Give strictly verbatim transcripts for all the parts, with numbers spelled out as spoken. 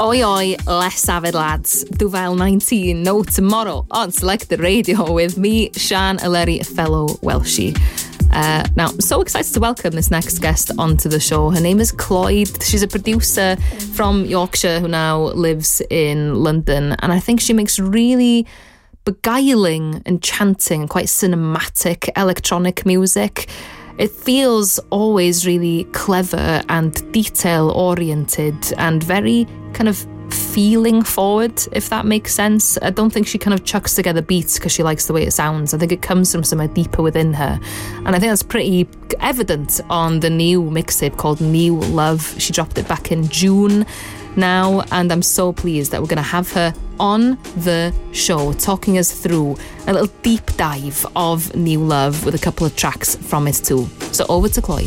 Oi oi, less avid lads. two thousand nineteen, no tomorrow on Select the Radio with me, Sian Eleri, fellow Welshie. Uh, now, I'm so excited to welcome this next guest onto the show. Her name is Clwyd. She's a producer from Yorkshire who now lives in London, and I think she makes really beguiling, enchanting, and quite cinematic electronic music. It feels always really clever and detail-oriented and very kind of feeling forward, if that makes sense. I don't think she kind of chucks together beats because she likes the way it sounds. I think it comes from somewhere deeper within her. And I think that's pretty evident on the new mixtape called New Love. She dropped it back in June now, and I'm so pleased that we're going to have her on the show talking us through a little deep dive of New Love with a couple of tracks from it too. So over to Clwyd.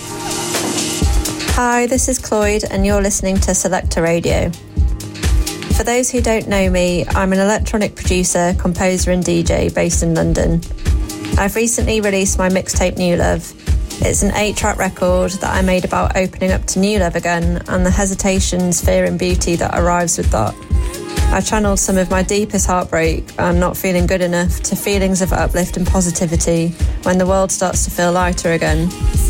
Hi, this is Clwyd and you're listening to Selector Radio. For those who don't know me, I'm an electronic producer, composer and D J based in London. I've recently released my mixtape New Love. It's an eight-track record that I made about opening up to new love again and the hesitations, fear and beauty that arrives with that. I channeled some of my deepest heartbreak and not feeling good enough to feelings of uplift and positivity when the world starts to feel lighter again.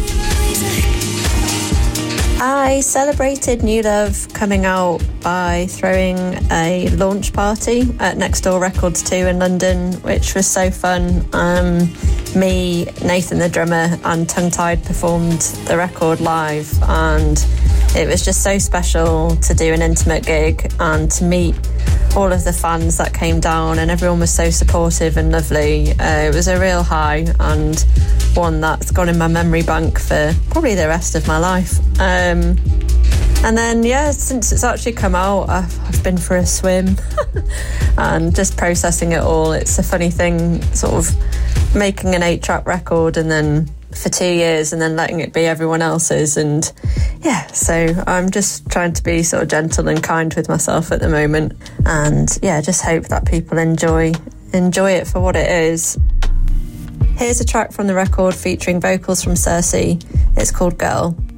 I celebrated New Love coming out by throwing a launch party at Next Door Records two in London, which was so fun. Um, me, Nathan the drummer, and Tongue Tied performed the record live, and it was just so special to do an intimate gig and to meet all of the fans that came down, and everyone was so supportive and lovely. Uh, it was a real high, and one that's gone in my memory bank for probably the rest of my life. Um, and then, yeah, since it's actually come out, I've, I've been for a swim and just processing it all. It's a funny thing, sort of making an eight-track record and then for two years and then letting it be everyone else's. And yeah, so I'm just trying to be sort of gentle and kind with myself at the moment. And yeah, just hope that people enjoy enjoy it for what it is. Here's a track from the record featuring vocals from Cersei. It's called Girl.